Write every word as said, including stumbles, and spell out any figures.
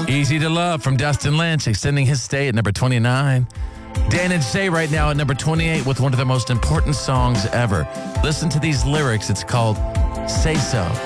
Easy to Love from Dustin Lynch, extending his stay at number twenty-nine. Dan and Shay right now at number twenty-eight with one of the most important songs ever. Listen to these lyrics. It's called Say So.